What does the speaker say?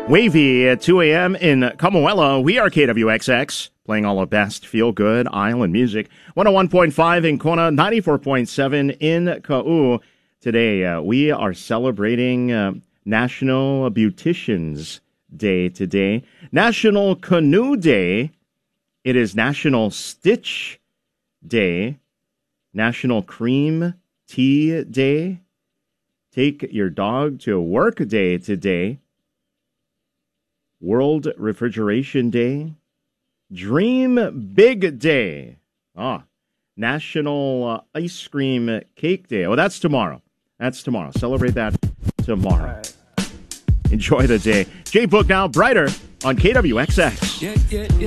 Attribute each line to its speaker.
Speaker 1: Wavy at 2 a.m. in Kamuela. We are KWXX, playing all the best feel-good island music. 101.5 in Kona, 94.7 in Kau. Today, we are celebrating National Beauticians Day today. National Canoe Day. It is National Stitch Day. National Cream Tea Day. Take your dog to work day today. World Refrigeration Day. Dream Big Day. National Ice Cream Cake Day. Oh, that's tomorrow. That's tomorrow. Celebrate that tomorrow. Right. Enjoy the day. J Book now, brighter on KWXX.
Speaker 2: Yeah.